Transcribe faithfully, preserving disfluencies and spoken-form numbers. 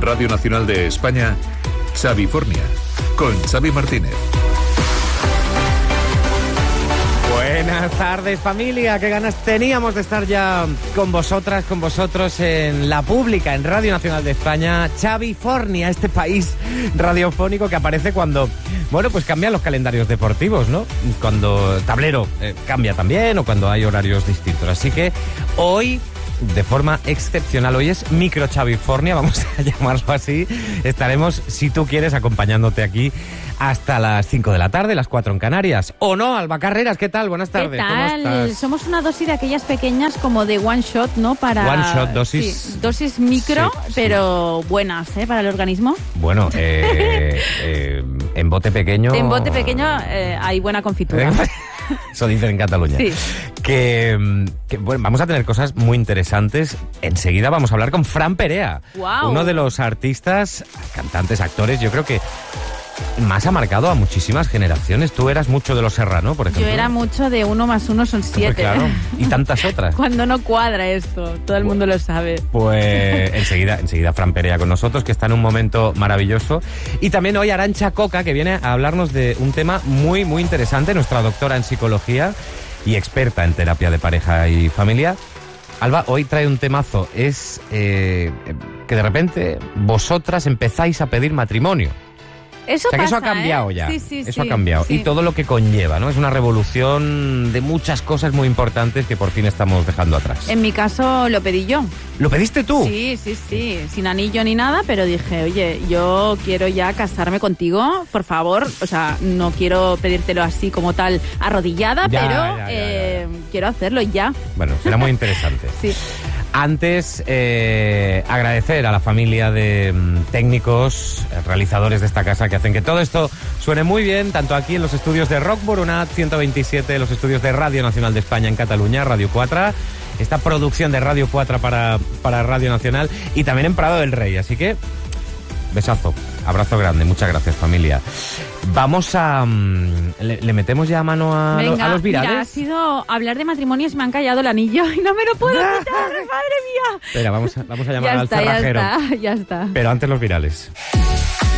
Radio Nacional de España, Xavifornia, con Xavi Martínez. Buenas tardes, familia. Qué ganas teníamos de estar ya con vosotras, con vosotros en La Pública, en Radio Nacional de España. Xavifornia, este país radiofónico que aparece cuando, bueno, pues cambian los calendarios deportivos, ¿no? Cuando Tablero eh, cambia también o cuando hay horarios distintos. Así que hoy, de forma excepcional, hoy es Micro Xavifornia, vamos a llamarlo así. Estaremos, si tú quieres, acompañándote aquí hasta las cinco de la tarde, las cuatro en Canarias. ¿O no, Alba Carreras? ¿Qué tal? Buenas tardes. ¿Qué tal? ¿Cómo estás? Somos una dosis de aquellas pequeñas como de one shot, ¿no? Para one shot, dosis. Sí, dosis micro, sí, pero sí, buenas, ¿eh? Para el organismo. Bueno, eh, eh, en bote pequeño... En bote pequeño eh, hay buena confitura. Eso dicen en Cataluña. Sí. Que, que bueno, vamos a tener cosas muy interesantes. Enseguida vamos a hablar con Fran Perea. Wow. Uno de los artistas, cantantes, actores, yo creo que más ha marcado a muchísimas generaciones. Tú eras mucho de Los Serrano, por ejemplo. Yo era mucho de uno más uno son siete. Pues claro, y tantas otras. Cuando no cuadra esto, todo el mundo lo sabe. Pues enseguida, enseguida Fran Perea con nosotros, que está en un momento maravilloso. Y también hoy Arantxa Coca, que viene a hablarnos de un tema muy, muy interesante, nuestra doctora en psicología y experta en terapia de pareja y familia. Alba, hoy trae un temazo. Es eh, que de repente vosotras empezáis a pedir matrimonio. Eso o sea, que pasa, eso ha cambiado ¿eh? ya. Sí, sí, eso sí, ha cambiado. sí. Y todo lo que conlleva, ¿no? Es una revolución de muchas cosas muy importantes que por fin estamos dejando atrás. En mi caso lo pedí yo. ¿Lo pediste tú? Sí, sí, sí. Sin anillo ni nada, pero dije, oye, yo quiero ya casarme contigo, por favor. O sea, no quiero pedírtelo así como tal arrodillada, ya, pero ya, ya, eh, ya, ya. quiero hacerlo ya. Bueno, será muy interesante. Sí. Antes, eh, agradecer a la familia de mm, técnicos, eh, realizadores de esta casa que hacen que todo esto suene muy bien, tanto aquí en los estudios de Rock Boronat ciento veintisiete, los estudios de Radio Nacional de España en Cataluña, Radio cuatro, esta producción de Radio cuatro para, para Radio Nacional y también en Prado del Rey. Así que, besazo, abrazo grande, muchas gracias, familia. Vamos a... Um, le, le metemos ya mano a, Venga, a los virales. Mira, ha sido hablar de matrimonios y me han callado el anillo y no me lo puedo quitar, madre mía. Espera, vamos a, vamos a llamar Ya al está, cerrajero. ya está, ya está. Pero antes los virales.